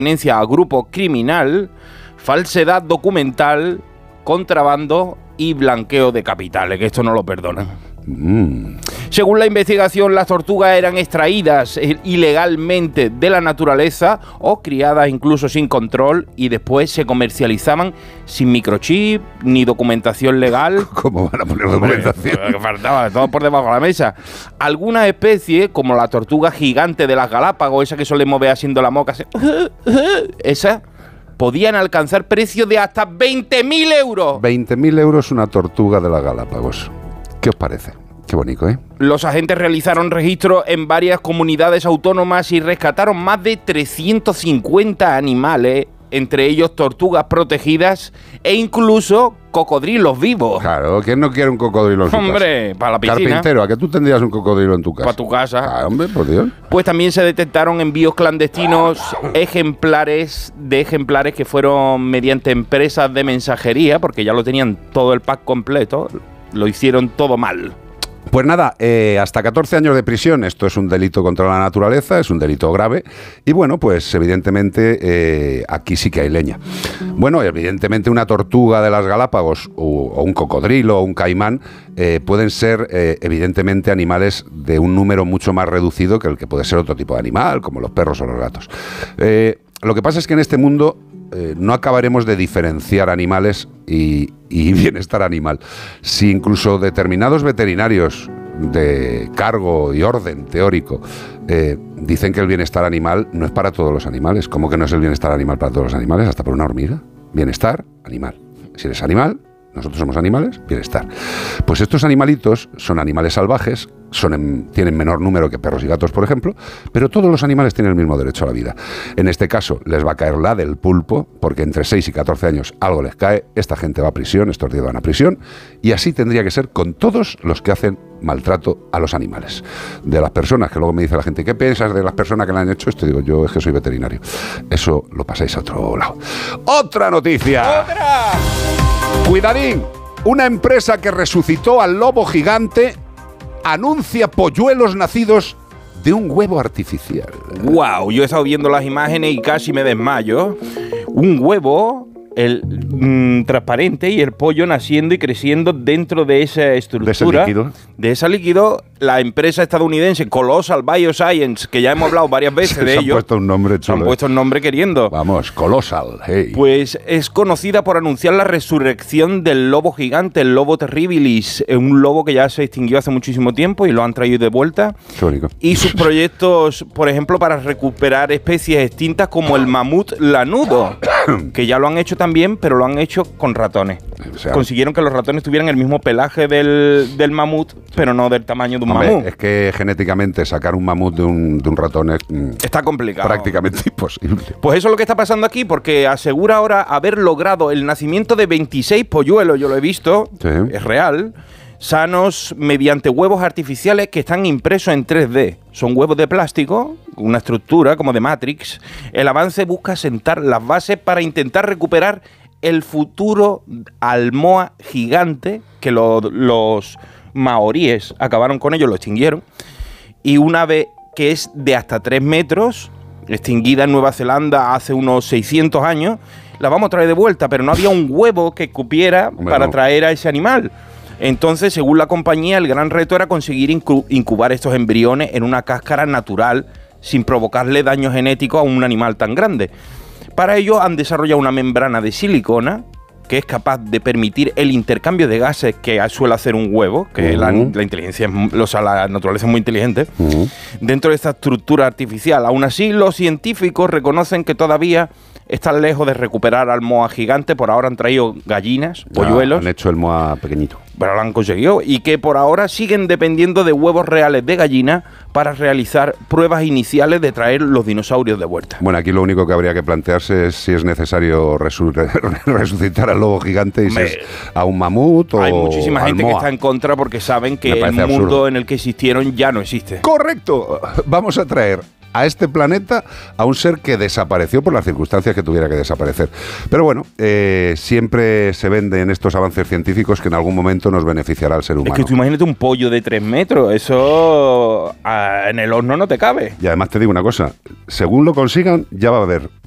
pertenencia a grupo criminal, falsedad documental, contrabando y blanqueo de capitales, que esto no lo perdonan. Según la investigación, las tortugas eran extraídas ilegalmente de la naturaleza o criadas incluso sin control y después se comercializaban sin microchip ni documentación legal. ¿Cómo van a poner documentación? Faltaba todo por debajo de la mesa. Algunas especies, como la tortuga gigante de las Galápagos, esa que solemos ver haciendo la moca, esa podían alcanzar precios de hasta 20.000 euros. 20.000 euros una tortuga de las Galápagos. ¿Qué os parece? Qué bonito, ¿eh? Los agentes realizaron registros en varias comunidades autónomas y rescataron más de 350 animales, entre ellos tortugas protegidas e incluso cocodrilos vivos. Claro, ¿quién no quiere un cocodrilo en su Hombre, casa? para la piscina. Carpintero, ¿a que tú tendrías un cocodrilo en tu casa? Para tu casa. Ah, hombre, por Dios. Pues también se detectaron envíos clandestinos ejemplares que fueron mediante empresas de mensajería, porque ya lo tenían todo el pack completo, lo hicieron todo mal. Pues nada, hasta 14 años de prisión. Esto es un delito contra la naturaleza, es un delito grave. Y bueno, pues evidentemente aquí sí que hay leña. Bueno, evidentemente una tortuga de las Galápagos o un cocodrilo o un caimán pueden ser evidentemente animales de un número mucho más reducido que el que puede ser otro tipo de animal, como los perros o los gatos. Lo que pasa es que en este mundo no acabaremos de diferenciar animales y bienestar animal. Si incluso determinados veterinarios de cargo y orden teórico dicen que el bienestar animal no es para todos los animales. ¿Cómo que no es el bienestar animal para todos los animales? Hasta para una hormiga. Bienestar animal. Si eres animal, nosotros somos animales, bienestar. Pues estos animalitos son animales salvajes, tienen menor número que perros y gatos, por ejemplo, pero todos los animales tienen el mismo derecho a la vida. En este caso, les va a caer la del pulpo, porque entre 6 y 14 años algo les cae, esta gente va a prisión, estos días van a prisión, y así tendría que ser con todos los que hacen maltrato a los animales. De las personas, que luego me dice la gente, ¿qué piensas de las personas que le han hecho esto? Digo, yo es que soy veterinario. Eso lo pasáis a otro lado. ¡Otra noticia! ¡Otra! Cuidadín, una empresa que resucitó al lobo gigante anuncia polluelos nacidos de un huevo artificial. ¡Wow! Yo he estado viendo las imágenes y casi me desmayo. Un huevo transparente y el pollo naciendo y creciendo dentro de esa estructura. De ese líquido. La empresa estadounidense Colossal Bioscience, que ya hemos hablado varias veces de ello. Se han puesto un nombre chulo. Se han puesto un nombre queriendo. Vamos, Colossal, hey. Pues es conocida por anunciar la resurrección del lobo gigante, el lobo terribilis, un lobo que ya se extinguió hace muchísimo tiempo y lo han traído de vuelta. Qué bonito. Y sus proyectos, por ejemplo, para recuperar especies extintas como el mamut lanudo, que ya lo han hecho también, pero lo han hecho con ratones. O sea, consiguieron que los ratones tuvieran el mismo pelaje del mamut, pero no del tamaño de un mamut. Es que genéticamente sacar un mamut de un ratón está complicado. Prácticamente imposible. Pues eso es lo que está pasando aquí, porque asegura ahora haber logrado el nacimiento de 26 polluelos, yo lo he visto, sí. Es real, sanos mediante huevos artificiales que están impresos en 3D. Son huevos de plástico, una estructura como de Matrix. El avance busca sentar las bases para intentar recuperar el futuro almoa gigante que los maoríes acabaron con ellos, lo extinguieron, y un ave que es de hasta 3 metros, extinguida en Nueva Zelanda hace unos 600 años, la vamos a traer de vuelta, pero no había un huevo que cupiera para traer a ese animal. Entonces, según la compañía, el gran reto era conseguir incubar estos embriones en una cáscara natural sin provocarle daño genético a un animal tan grande. Para ello han desarrollado una membrana de silicona que es capaz de permitir el intercambio de gases que suele hacer un huevo, que la inteligencia, la naturaleza es muy inteligente, dentro de esta estructura artificial. Aún así, los científicos reconocen que todavía están lejos de recuperar al moa gigante. Por ahora han traído gallinas, polluelos. Han hecho el moa pequeñito. Pero lo han conseguido. Y que por ahora siguen dependiendo de huevos reales de gallina para realizar pruebas iniciales de traer los dinosaurios de vuelta. Bueno, aquí lo único que habría que plantearse es si es necesario resucitar al lobo gigante y si es a un mamut o hay muchísima gente moa. Que está en contra porque saben que el mundo absurdo en el que existieron ya no existe. ¡Correcto! Vamos a traer a este planeta a un ser que desapareció por las circunstancias que tuviera que desaparecer. Pero bueno, siempre se vende en estos avances científicos que en algún momento nos beneficiará al ser humano. Es que tú imagínate un pollo de 3 metros, eso en el horno no te cabe. Y además te digo una cosa, según lo consigan, ya va a haber